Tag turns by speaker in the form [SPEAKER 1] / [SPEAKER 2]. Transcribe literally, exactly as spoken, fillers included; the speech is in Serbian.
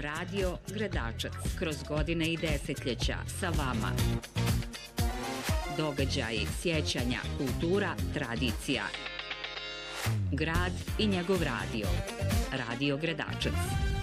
[SPEAKER 1] Radio Gredačac, kroz godine i desetljeća sa vama. Događaji, sjećanja, kultura, tradicija. Grad i njegov radio. Radio Gredačac.